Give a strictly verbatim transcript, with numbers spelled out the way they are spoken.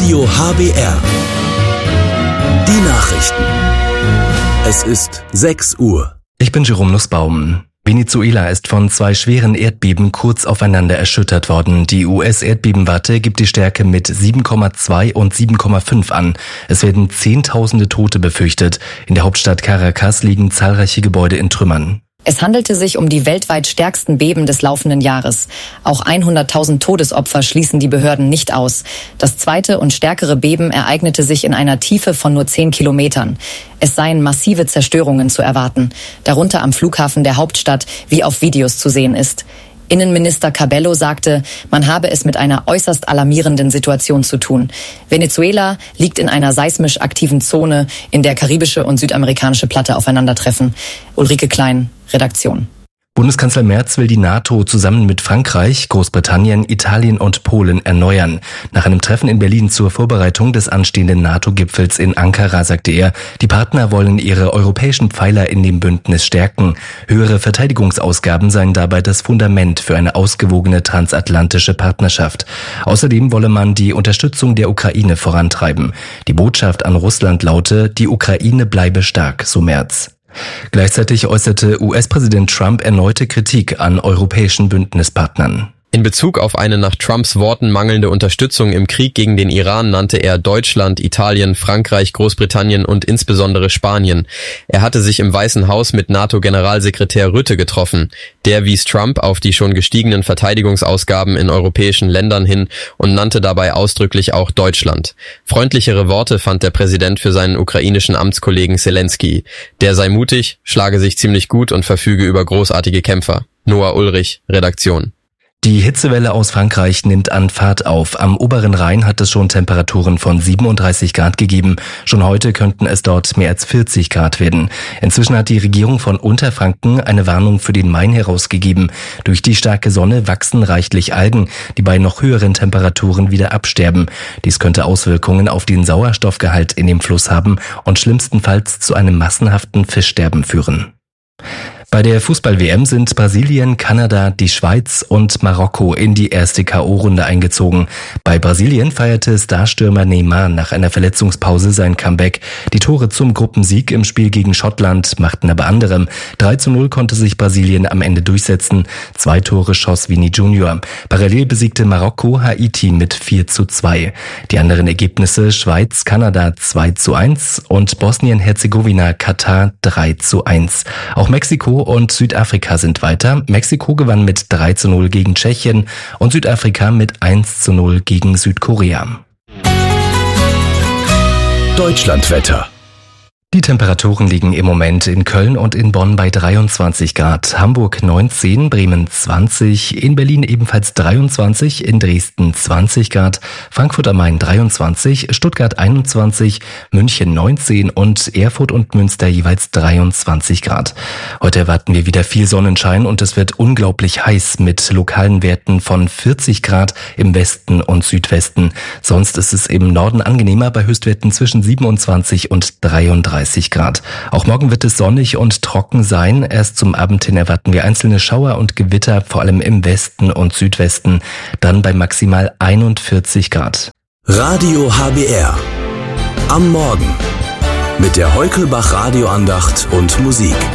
Radio H B R. Die Nachrichten. Es ist sechs Uhr. Ich bin Jerome Nussbaum. Venezuela ist von zwei schweren Erdbeben kurz aufeinander erschüttert worden. Die U S-Erdbebenwarte gibt die Stärke mit sieben Komma zwei und sieben Komma fünf an. Es werden Zehntausende Tote befürchtet. In der Hauptstadt Caracas liegen zahlreiche Gebäude in Trümmern. Es handelte sich um die weltweit stärksten Beben des laufenden Jahres. Auch hunderttausend Todesopfer schließen die Behörden nicht aus. Das zweite und stärkere Beben ereignete sich in einer Tiefe von nur zehn Kilometern. Es seien massive Zerstörungen zu erwarten, darunter am Flughafen der Hauptstadt, wie auf Videos zu sehen ist. Innenminister Cabello sagte, man habe es mit einer äußerst alarmierenden Situation zu tun. Venezuela liegt in einer seismisch aktiven Zone, in der karibische und südamerikanische Platte aufeinandertreffen. Ulrike Klein, Redaktion. Bundeskanzler Merz will die NATO zusammen mit Frankreich, Großbritannien, Italien und Polen erneuern. Nach einem Treffen in Berlin zur Vorbereitung des anstehenden NATO-Gipfels in Ankara sagte er, die Partner wollen ihre europäischen Pfeiler in dem Bündnis stärken. Höhere Verteidigungsausgaben seien dabei das Fundament für eine ausgewogene transatlantische Partnerschaft. Außerdem wolle man die Unterstützung der Ukraine vorantreiben. Die Botschaft an Russland laute, die Ukraine bleibe stark, so Merz. Gleichzeitig äußerte U S-Präsident Trump erneute Kritik an europäischen Bündnispartnern. In Bezug auf eine nach Trumps Worten mangelnde Unterstützung im Krieg gegen den Iran nannte er Deutschland, Italien, Frankreich, Großbritannien und insbesondere Spanien. Er hatte sich im Weißen Haus mit NATO-Generalsekretär Rutte getroffen. Der wies Trump auf die schon gestiegenen Verteidigungsausgaben in europäischen Ländern hin und nannte dabei ausdrücklich auch Deutschland. Freundlichere Worte fand der Präsident für seinen ukrainischen Amtskollegen Zelensky. Der sei mutig, schlage sich ziemlich gut und verfüge über großartige Kämpfer. Noah Ulrich, Redaktion. Die Hitzewelle aus Frankreich nimmt an Fahrt auf. Am oberen Rhein hat es schon Temperaturen von siebenunddreißig Grad gegeben. Schon heute könnten es dort mehr als vierzig Grad werden. Inzwischen hat die Regierung von Unterfranken eine Warnung für den Main herausgegeben. Durch die starke Sonne wachsen reichlich Algen, die bei noch höheren Temperaturen wieder absterben. Dies könnte Auswirkungen auf den Sauerstoffgehalt in dem Fluss haben und schlimmstenfalls zu einem massenhaften Fischsterben führen. Bei der Fußball-W M sind Brasilien, Kanada, die Schweiz und Marokko in die erste K O-Runde eingezogen. Bei Brasilien feierte Starstürmer Neymar nach einer Verletzungspause sein Comeback. Die Tore zum Gruppensieg im Spiel gegen Schottland machten aber anderem. drei zu null konnte sich Brasilien am Ende durchsetzen. Zwei Tore schoss Vini Junior Parallel besiegte Marokko Haiti mit vier zu zwei. Die anderen Ergebnisse Schweiz, Kanada zwei zu eins und Bosnien-Herzegowina, Katar drei zu eins. Auch Mexiko und Südafrika sind weiter. Mexiko gewann mit drei zu null gegen Tschechien und Südafrika mit eins zu null gegen Südkorea. Deutschlandwetter. Die Temperaturen liegen im Moment in Köln und in Bonn bei dreiundzwanzig Grad, Hamburg neunzehn, Bremen zwanzig, in Berlin ebenfalls dreiundzwanzig, in Dresden zwanzig Grad, Frankfurt am Main dreiundzwanzig, Stuttgart einundzwanzig, München neunzehn und Erfurt und Münster jeweils dreiundzwanzig Grad. Heute erwarten wir wieder viel Sonnenschein und es wird unglaublich heiß mit lokalen Werten von vierzig Grad im Westen und Südwesten. Sonst ist es im Norden angenehmer bei Höchstwerten zwischen siebenundzwanzig und dreiunddreißig Grad. Auch morgen wird es sonnig und trocken sein. Erst zum Abend hin erwarten wir einzelne Schauer und Gewitter, vor allem im Westen und Südwesten, dann bei maximal einundvierzig Grad. Radio H B R. Am Morgen. Mit der Heukelbach Radioandacht und Musik.